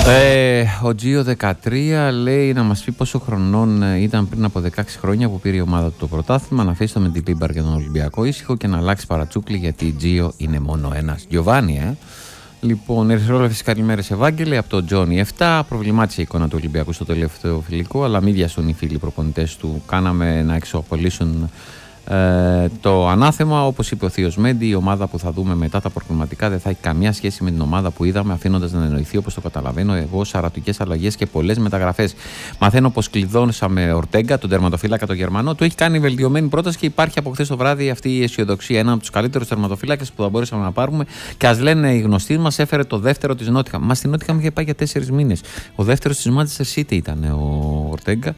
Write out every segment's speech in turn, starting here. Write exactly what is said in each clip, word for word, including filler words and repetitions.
Ε, ο Τζίο δεκατρία λέει να μας πει πόσο χρονών ήταν πριν από δεκαέξι χρόνια που πήρε η ομάδα του το πρωτάθλημα, να αφήσει το με την Λίμπαρ και τον Ολυμπιακό ήσυχο και να αλλάξει παρατσούκλι, γιατί η Τζίο είναι μόνο ένας. Γιωβάνι, ε. Λοιπόν, ερυθρόλευκες καλημέρες Ευάγγελε από τον Τζόνι επτά. Προβλημάτισε η εικόνα του Ολυμπιακού στο τελευταίο φιλικό, αλλά μην βιαστούν οι φίλοι προπονητές του. Κάναμε να εξοπολίσουν ε, το ανάθεμα. Όπως είπε ο Θείος Μέντι, η ομάδα που θα δούμε μετά τα προκριματικά δεν θα έχει καμία σχέση με την ομάδα που είδαμε, αφήνοντας να εννοηθεί, όπως το καταλαβαίνω εγώ, σαρατικές αλλαγές και πολλές μεταγραφές. Μαθαίνω πως κλειδώνσαμε Ορτέγκα, τον τερματοφύλακα τον Γερμανό. Του έχει κάνει βελτιωμένη πρόταση και υπάρχει από χθες το βράδυ αυτή η αισιοδοξία. Ένα από τους καλύτερους τερματοφύλακες που θα μπορούσαμε να πάρουμε. Και ας λένε οι γνωστοί μας, έφερε το δεύτερο της Νότιχαμ. Μα στην Νότιχαμ είχε πάει για τέσσερις μήνες. Ο δεύτερος της Manchester City ήταν ο Ορτέγκα.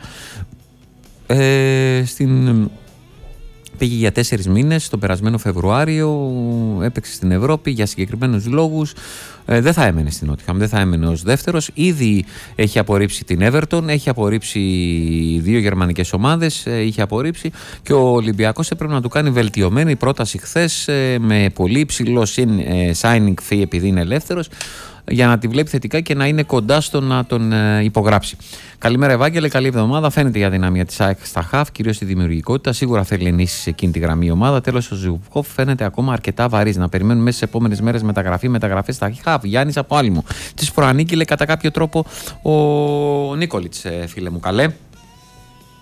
Ε, στην. Πήγε για τέσσερις μήνες τον περασμένο Φεβρουάριο, έπαιξε στην Ευρώπη για συγκεκριμένους λόγους. Ε, δεν θα έμενε στην Νότιχαμ, δεν θα έμενε ως δεύτερος. Ήδη έχει απορρίψει την Everton, έχει απορρίψει δύο γερμανικές ομάδες, ε, είχε απορρίψει και ο Ολυμπιακός έπρεπε να του κάνει βελτιωμένη πρόταση χθες ε, με πολύ υψηλό ε, signing fee επειδή είναι ελεύθερος, για να τη βλέπει θετικά και να είναι κοντά στο να τον ε, υπογράψει. Καλημέρα Ευάγγελε, καλή εβδομάδα. Φαίνεται η αδυναμία της ΑΕΚ στα χαφ, κυρίως στη δημιουργικότητα. Σίγουρα θέλει ενίσχυση σε εκείνη τη γραμμή η ομάδα. Τέλος, ο Ζουβκόφ φαίνεται ακόμα αρκετά βαρύς. Να περιμένουμε μέσα στις επόμενες μέρες μεταγραφή, μεταγραφές στα χαφ. Γιάννης από Άλυμο. Της προανήγγειλε κατά κάποιο τρόπο ο Νίκολιτς, φίλε μου. Καλέ.